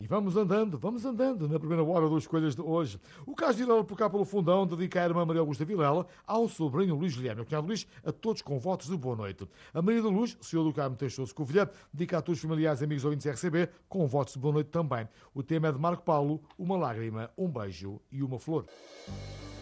vamos andando na primeira hora das escolhas de hoje. O caso Vilela por cá pelo fundão dedica a irmã Maria Augusta Vilela ao sobrinho Luís Guilherme. O cunhado Luís, a todos com votos de boa noite. A Maria da Luz, senhor do Carmo Teixoso Covilhã, dedica a todos os familiares e amigos ouvintes RCB com votos de boa noite também. O tema é de Marco Paulo, uma lágrima, um beijo e uma flor.